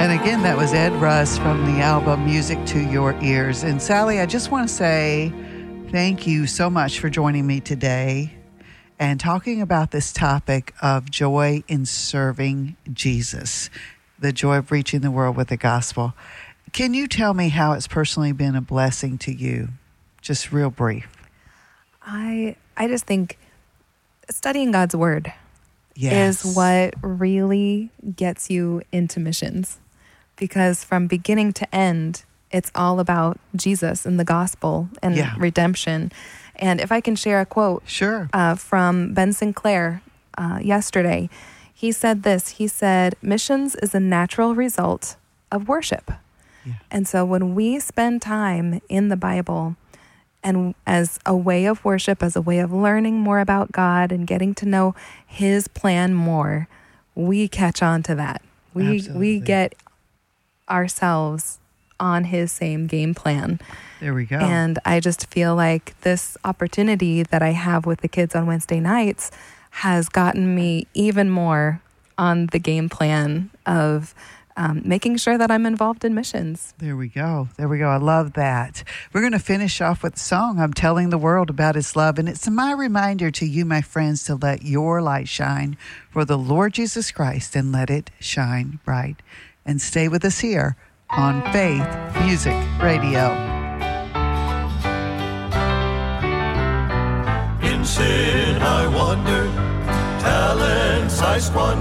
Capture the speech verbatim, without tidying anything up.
And again, that was Ed Russ from the album Music to Your Ears. And Sally, I just want to say thank you so much for joining me today and talking about this topic of joy in serving Jesus, the joy of reaching the world with the gospel. Can you tell me how it's personally been a blessing to you? Just real brief. I I just think studying God's word Yes. is what really gets you into missions. Because from beginning to end, it's all about Jesus and the gospel and Yeah. redemption. And if I can share a quote Sure. uh, from Ben Sinclair uh, yesterday, he said this. He said, missions is a natural result of worship. Yeah. And so when we spend time in the Bible and as a way of worship, as a way of learning more about God and getting to know his plan more, we catch on to that. We Absolutely. we get ourselves on his same game plan. There we go. And I just feel like this opportunity that I have with the kids on Wednesday nights has gotten me even more on the game plan of um, making sure that I'm involved in missions. There we go. There we go. I love that. We're going to finish off with the song, I'm Telling the World About His Love. And it's my reminder to you, my friends, to let your light shine for the Lord Jesus Christ and let it shine bright. And stay with us here on Faith Music Radio. In sin I wandered, talents I squandered.